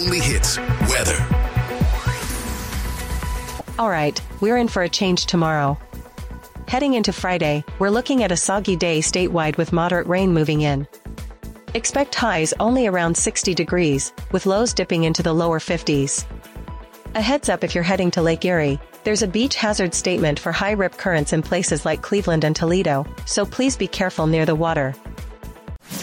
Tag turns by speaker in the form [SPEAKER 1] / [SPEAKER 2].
[SPEAKER 1] only hits, weather.
[SPEAKER 2] All right, we're in for a change tomorrow. Heading into Friday, we're looking at a soggy day statewide with moderate rain moving in. Expect highs only around 60 degrees, with lows dipping into the lower 50s. A heads up if you're heading to Lake Erie, there's a beach hazard statement for high rip currents in places like Cleveland and Toledo, so please be careful near the water.